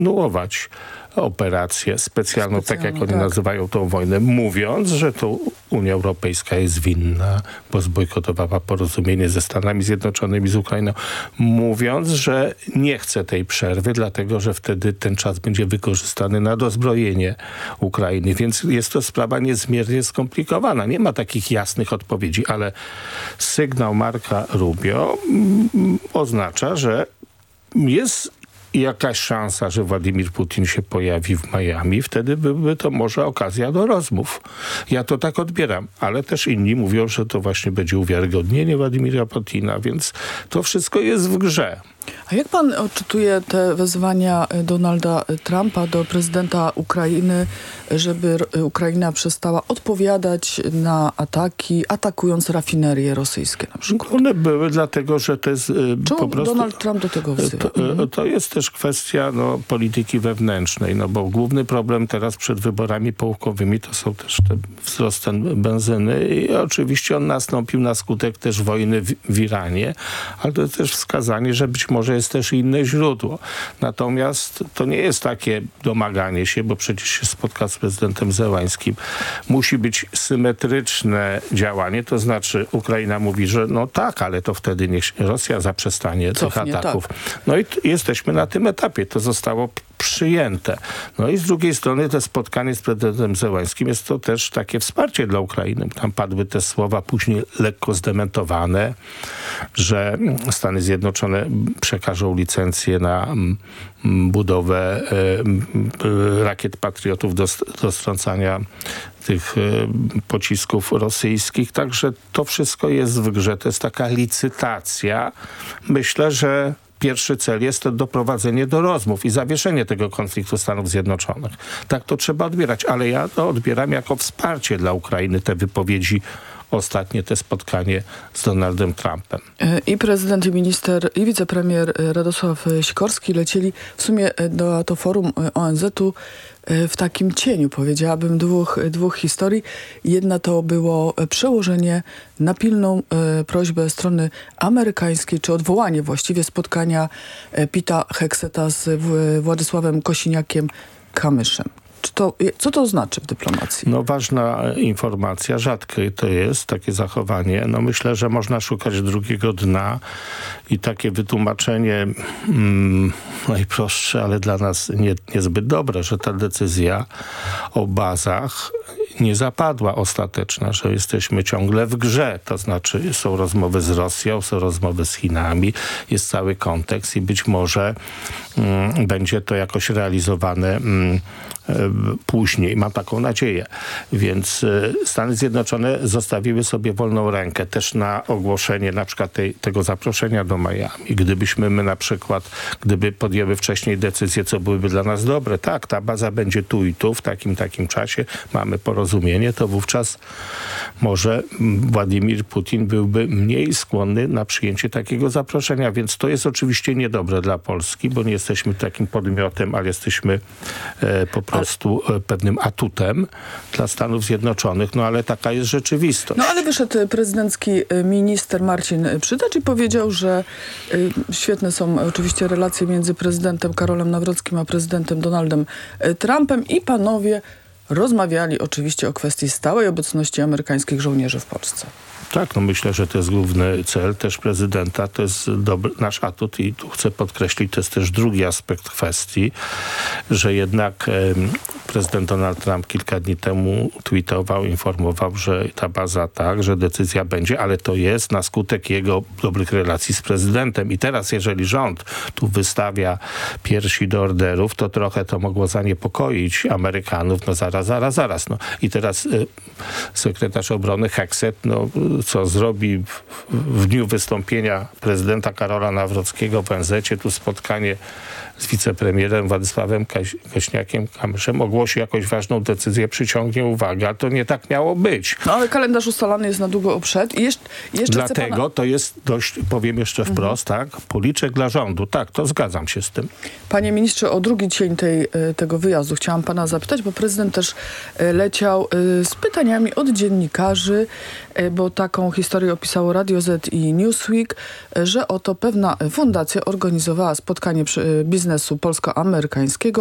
kontynuować operację specjalną, tak jak oni nazywają tą wojnę, mówiąc, że to Unia Europejska jest winna, bo zbojkotowała porozumienie ze Stanami Zjednoczonymi, z Ukrainą, mówiąc, że nie chce tej przerwy, dlatego, że wtedy ten czas będzie wykorzystany na dozbrojenie Ukrainy. Więc jest to sprawa niezmiernie skomplikowana. Nie ma takich jasnych odpowiedzi, ale sygnał Marca Rubio oznacza, że jest jakaś szansa, że Władimir Putin się pojawi w Miami, wtedy byłby to może okazja do rozmów. Ja to tak odbieram, ale też inni mówią, że to właśnie będzie uwiarygodnienie Władimira Putina, więc to wszystko jest w grze. A jak pan odczytuje te wezwania Donalda Trumpa do prezydenta Ukrainy, żeby Ukraina przestała odpowiadać na ataki, atakując rafinerie rosyjskie na przykład? One były dlatego, że to jest po prostu... Donald Trump do tego wzywa? To jest też kwestia polityki wewnętrznej, bo główny problem teraz przed wyborami połówkowymi to są też ten wzrost cen benzyny i oczywiście on nastąpił na skutek też wojny w Iranie, ale to jest też wskazanie, że być może jest też inne źródło. Natomiast to nie jest takie domaganie się, bo przecież się spotka z prezydentem Zełańskim. Musi być symetryczne działanie, to znaczy Ukraina mówi, że no tak, ale to wtedy niech Rosja zaprzestanie tych ataków. Tak. No i jesteśmy na tym etapie. To zostało przyjęte. No i z drugiej strony to spotkanie z prezydentem Zełańskim jest to też takie wsparcie dla Ukrainy. Tam padły te słowa później lekko zdementowane, że Stany Zjednoczone przekażą licencję na budowę rakiet Patriotów do strącania tych pocisków rosyjskich. Także to wszystko jest w grze. To jest taka licytacja. Myślę, że pierwszy cel jest to doprowadzenie do rozmów i zawieszenie tego konfliktu Stanów Zjednoczonych. Tak to trzeba odbierać, ale ja to odbieram jako wsparcie dla Ukrainy, te wypowiedzi ostatnie, te spotkanie z Donaldem Trumpem. I prezydent, i minister, i wicepremier Radosław Sikorski lecieli w sumie do to forum ONZ-u w takim cieniu, powiedziałabym, dwóch historii. Jedna to było przełożenie na pilną prośbę strony amerykańskiej, czy odwołanie właściwie spotkania Pita Hegseta z Władysławem Kosiniakiem-Kamyszem. Co to znaczy w dyplomacji? No ważna informacja, rzadkie to jest takie zachowanie. No myślę, że można szukać drugiego dna i takie wytłumaczenie najprostsze, ale dla nas niezbyt dobre, że ta decyzja o bazach nie zapadła ostateczna, że jesteśmy ciągle w grze. To znaczy są rozmowy z Rosją, są rozmowy z Chinami, jest cały kontekst i być może będzie to jakoś realizowane później. Mam taką nadzieję. Więc Stany Zjednoczone zostawiły sobie wolną rękę też na ogłoszenie na przykład tego zaproszenia do Miami. Gdybyśmy my na przykład, gdyby podjęły wcześniej decyzje, co byłyby dla nas dobre, tak, ta baza będzie tu i tu, w takim czasie, mamy porozumienie, to wówczas może Władimir Putin byłby mniej skłonny na przyjęcie takiego zaproszenia, więc to jest oczywiście niedobre dla Polski, bo nie jesteśmy takim podmiotem, ale jesteśmy po prostu pewnym atutem dla Stanów Zjednoczonych, no ale taka jest rzeczywistość. No ale wyszedł prezydencki minister Marcin Przydacz i powiedział, że świetne są oczywiście relacje między prezydentem Karolem Nawrockim a prezydentem Donaldem Trumpem i panowie rozmawiali oczywiście o kwestii stałej obecności amerykańskich żołnierzy w Polsce. Tak, no myślę, że to jest główny cel też prezydenta, to jest nasz atut i tu chcę podkreślić, to jest też drugi aspekt kwestii, że jednak prezydent Donald Trump kilka dni temu tweetował, informował, że ta baza tak, że decyzja będzie, ale to jest na skutek jego dobrych relacji z prezydentem. I teraz, jeżeli rząd tu wystawia piersi do orderów, to trochę to mogło zaniepokoić Amerykanów. No zaraz. No. I teraz sekretarz obrony Hegset, no co zrobi w dniu wystąpienia prezydenta Karola Nawrockiego w ONZ-cie, tu spotkanie z wicepremierem Władysławem Kosiniakiem-Kamyszem, ogłosi jakąś ważną decyzję, przyciągnie uwagę, a to nie tak miało być. No ale kalendarz ustalany jest na długo przed i jeszcze dlatego to jest dość, powiem jeszcze wprost, tak, policzek dla rządu. Tak, to zgadzam się z tym. Panie ministrze, o drugi cień tego wyjazdu chciałam pana zapytać, bo prezydent też leciał z pytaniami od dziennikarzy, bo taką historię opisało Radio Z i Newsweek, że oto pewna fundacja organizowała spotkanie biznes biznesu polsko-amerykańskiego